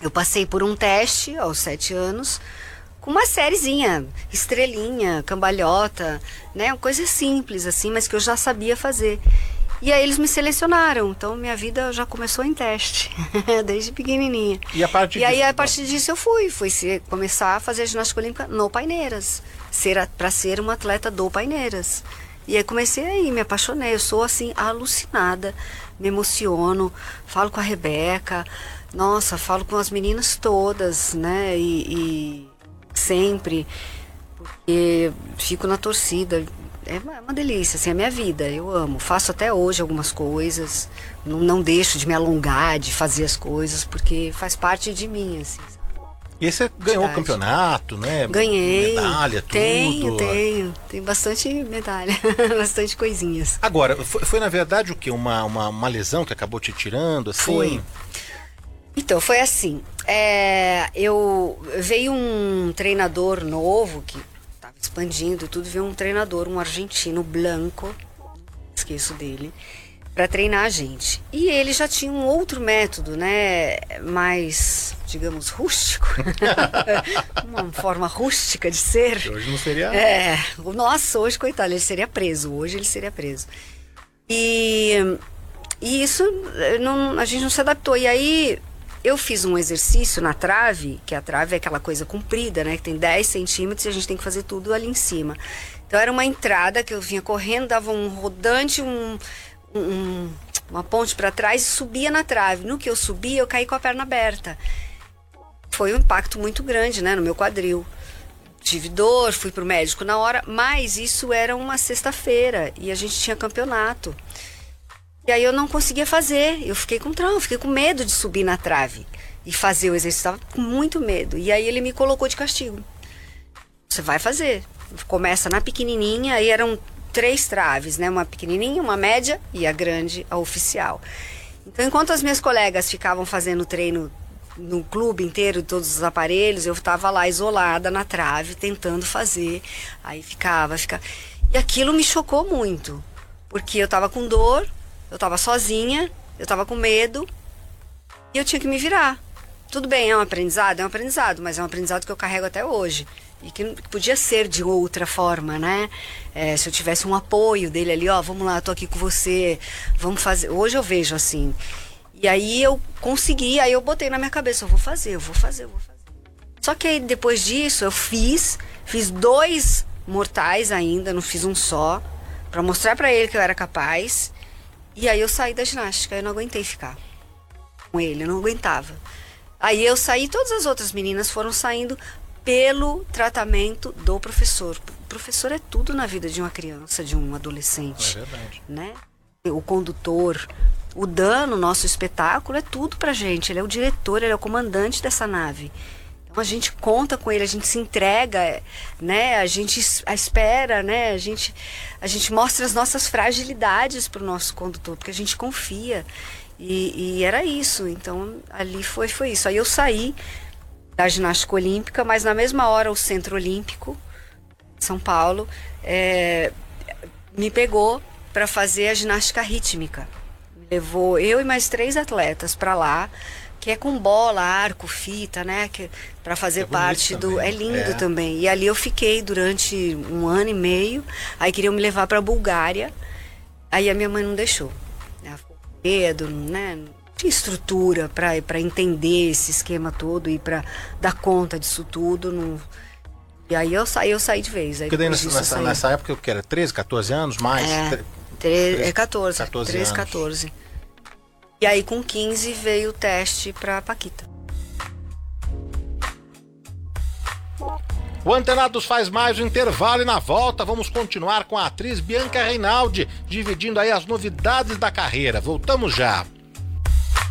Eu passei por um teste aos 7 anos, com uma sériezinha, estrelinha, cambalhota, né? Uma coisa simples assim, mas que eu já sabia fazer. E aí eles me selecionaram, então minha vida já começou em teste, desde pequenininha. E a partir disso, aí a partir disso eu fui começar a fazer ginástica olímpica no Paineiras, para ser uma atleta do Paineiras. E aí comecei aí, me apaixonei, eu sou assim alucinada, me emociono, falo com a Rebeca, nossa, falo com as meninas todas, né, e sempre, porque fico na torcida. É uma delícia, assim, é a minha vida, eu amo. Faço até hoje algumas coisas, não deixo de me alongar, de fazer as coisas, porque faz parte de mim, assim. E aí você ganhou o campeonato, né? Ganhei. Medalha, tudo. Tenho bastante medalha, bastante coisinhas. Agora, foi na verdade o quê? Uma lesão que acabou te tirando, assim? Foi. Então, foi assim, veio um treinador novo que expandindo tudo, veio um treinador, um argentino, Blanco, esqueço dele, para treinar a gente. E ele já tinha um outro método, né, mais, digamos, rústico, uma forma rústica de ser. Hoje não seria... Nossa, hoje, coitado, ele seria preso, E isso, a gente não se adaptou, e aí... Eu fiz um exercício na trave, que a trave é aquela coisa comprida, né? Que tem 10 centímetros e a gente tem que fazer tudo ali em cima. Então era uma entrada que eu vinha correndo, dava um rodante, uma ponte para trás e subia na trave. No que eu subia, eu caí com a perna aberta. Foi um impacto muito grande, né? No meu quadril. Tive dor, fui pro médico na hora, mas isso era uma sexta-feira e a gente tinha campeonato. E aí eu não conseguia fazer, eu fiquei com trauma, fiquei com medo de subir na trave e fazer o exercício, estava com muito medo. E aí ele me colocou de castigo. Você vai fazer. Começa na pequenininha, aí eram 3 traves, né? Uma pequenininha, uma média e a grande, a oficial. Então, enquanto as minhas colegas ficavam fazendo treino no clube inteiro, todos os aparelhos, eu estava lá isolada na trave, tentando fazer. Aí ficava. E aquilo me chocou muito, porque eu estava com dor, eu estava sozinha, eu estava com medo e eu tinha que me virar. Tudo bem, é um aprendizado, mas é um aprendizado que eu carrego até hoje. E que podia ser de outra forma, né? Se eu tivesse um apoio dele ali, vamos lá, tô aqui com você, vamos fazer. Hoje eu vejo assim. E aí eu consegui, aí eu botei na minha cabeça, eu vou fazer. Só que aí depois disso eu fiz 2 mortais ainda, não fiz um só, pra mostrar pra ele que eu era capaz. E aí eu saí da ginástica, eu não aguentei ficar com ele, eu não aguentava. Aí eu saí, todas as outras meninas foram saindo pelo tratamento do professor. O professor é tudo na vida de uma criança, de um adolescente. É verdade. Né? O condutor, o Dan, o nosso espetáculo, é tudo pra gente. Ele é o diretor, ele é o comandante dessa nave. Então a gente conta com ele, a gente se entrega, né? A gente espera, né? A gente mostra as nossas fragilidades pro nosso condutor, porque a gente confia. E era isso. Então ali foi isso. Aí eu saí da ginástica olímpica, mas na mesma hora o Centro Olímpico São Paulo me pegou para fazer a ginástica rítmica. Me levou eu e mais 3 atletas para lá, que é com bola, arco, fita, né? Para fazer parte do... É lindo também. E ali eu fiquei durante 1 ano e meio. Aí queriam me levar para a Bulgária. Aí a minha mãe não deixou. Ela ficou com medo, né? Não tinha estrutura para entender esse esquema todo e para dar conta disso tudo. Não... E aí eu saí de vez. Aí porque daí nessa época eu que era 13, 14 anos, mais... 14 13, anos. 14. E aí com 15 veio o teste pra Paquita. O Antenados faz mais um intervalo e na volta vamos continuar com a atriz Bianca Reinaldi, dividindo aí as novidades da carreira. Voltamos já.